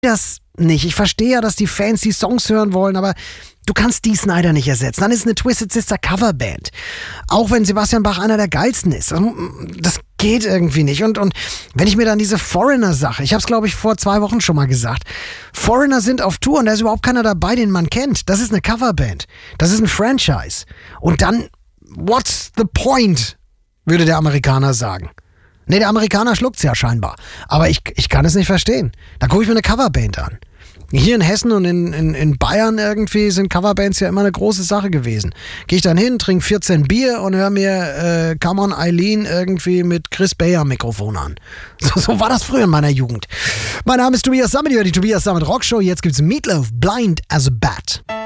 das nicht. Ich verstehe ja, dass die Fans die Songs hören wollen, aber du kannst Dee Snider nicht ersetzen. Dann ist eine Twisted Sister Coverband. Auch wenn Sebastian Bach einer der geilsten ist. Das geht irgendwie nicht. Und wenn ich mir dann diese Foreigner-Sache, ich habe es glaube ich vor 2 Wochen schon mal gesagt, Foreigner sind auf Tour und da ist überhaupt keiner dabei, den man kennt. Das ist eine Coverband. Das ist ein Franchise. Und dann, what's the point, würde der Amerikaner sagen. Nee, der Amerikaner schluckt's ja scheinbar. Aber ich kann es nicht verstehen. Da gucke ich mir eine Coverband an. Hier in Hessen und in Bayern irgendwie sind Coverbands ja immer eine große Sache gewesen. Gehe ich dann hin, trinke 14 Bier und höre mir Come On Eileen irgendwie mit Chris Bayer Mikrofon an. So war das früher in meiner Jugend. Mein Name ist Tobias Sammet, die Tobias Sammet Rockshow. Jetzt gibt's Meatloaf, Blind as a Bat.